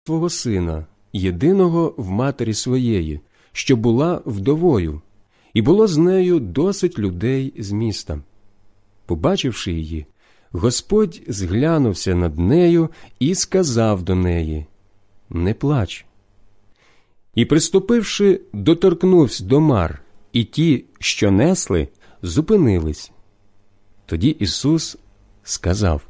свого сина, єдиного в матері своєї, що була вдовою, і було з нею досить людей з міста. Побачивши її, Господь зглянувся над нею і сказав до неї: «Не плач». І, приступивши, доторкнувся до мар, і ті, що несли, зупинились. Тоді Ісус сказав: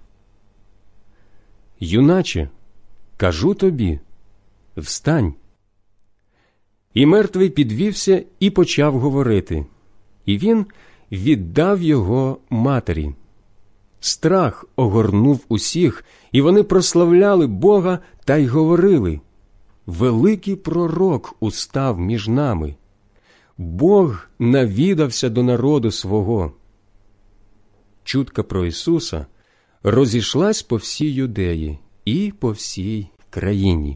«Юначе, кажу тобі, встань». І мертвий підвівся і почав говорити, і він віддав його матері. Страх огорнув усіх, і вони прославляли Бога та й говорили: «Великий пророк устав між нами. Бог навідався до народу свого». Чутка про Ісуса розійшлась по всій Юдеї і по всій країні.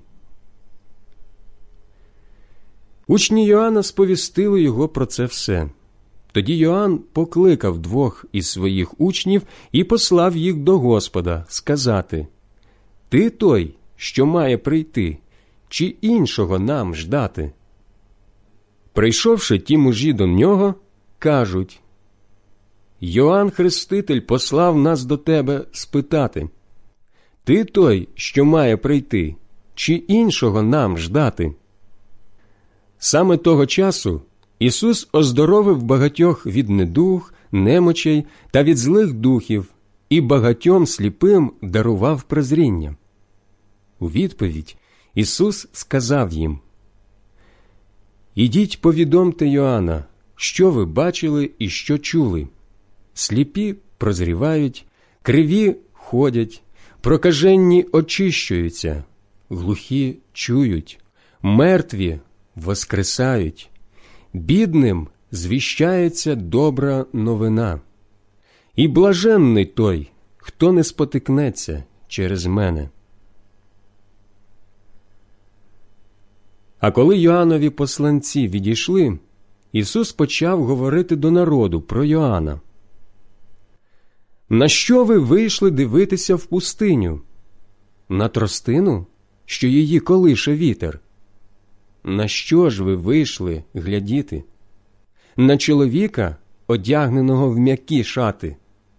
Учні Йоанна сповістили його про це все. Тоді Йоанн покликав 2 із своїх учнів і послав їх до Господа сказати: «Ти той, що має прийти, чи іншого нам ждати?» Прийшовши ті мужі до нього, кажуть: «Йоанн Хреститель послав нас до тебе спитати: ти той, що має прийти, чи іншого нам ждати?» Саме того часу Ісус оздоровив багатьох від недуг, немочей та від злих духів, і багатьом сліпим дарував прозріння. У відповідь Ісус сказав їм: «Ідіть повідомте Йоанна, що ви бачили і що чули. Сліпі прозрівають, криві ходять, прокаженні очищуються, глухі чують, мертві воскресають, бідним звіщається добра новина. І блаженний той, хто не спотикнеться через мене». А коли Йоаннові посланці відійшли, Ісус почав говорити до народу про Йоанна: «На що ви вийшли дивитися в пустиню? На тростину, що її колише вітер? На що ж ви вийшли глядіти? На чоловіка, одягненого в м'які шати?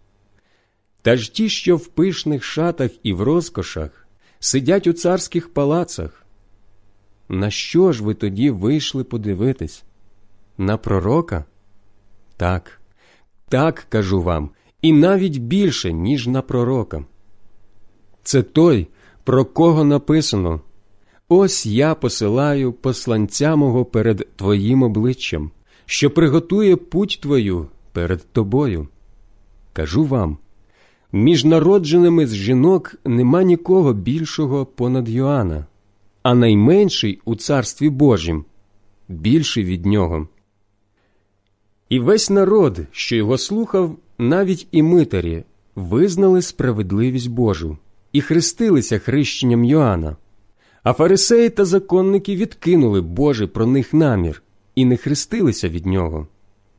Та ж ті, що в пишних шатах і в розкошах, сидять у царських палацах. На що ж ви тоді вийшли подивитись? На пророка? Так, так, кажу вам, і навіть більше, ніж на пророка. Це той, про кого написано: «Ось я посилаю посланця мого перед твоїм обличчям, що приготує путь твою перед тобою». Кажу вам, між народженими з жінок нема нікого більшого понад Йоанна, а найменший у Царстві Божім більший від нього. І весь народ, що його слухав, навіть і митарі, визнали справедливість Божу і хрестилися хрещенням Йоанна. А фарисеї та законники відкинули Божий про них намір і не хрестилися від нього.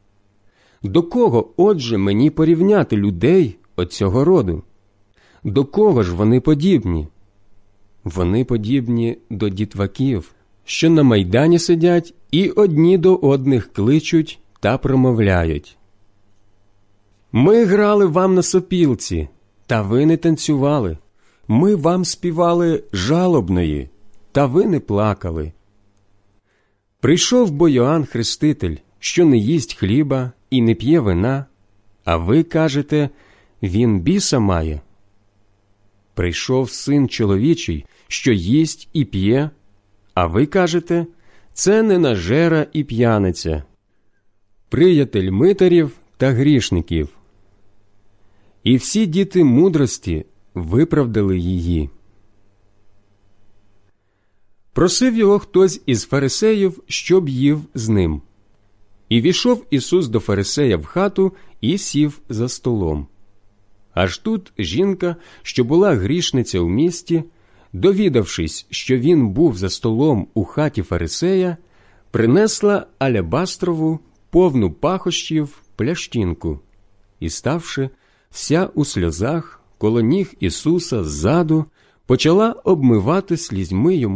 До кого, отже, мені порівняти людей оцього роду? До кого ж вони подібні? Вони подібні до дітваків, що на майдані сидять і одні до одних кличуть та промовляють: «Ми грали вам на сопілці, та ви не танцювали. Ми вам співали жалобної, та ви не плакали». Прийшов бо Йоанн Хреститель, що не їсть хліба і не п'є вина, а ви кажете: він біса має. Прийшов Син чоловічий, що їсть і п'є, а ви кажете: це ненажера і п'яниця, приятель митарів та грішників. І всі діти мудрості виправдали її. Просив його хтось із фарисеїв, щоб їв з ним. І війшов Ісус до фарисея в хату і сів за столом. Аж тут жінка, що була грішниця у місті, довідавшись, що він був за столом у хаті фарисея, принесла алябастрову, повну пахощів, плящинку і, ставши, вся у сльозах, коло ніг Ісуса ззаду, почала обмивати слізьми йому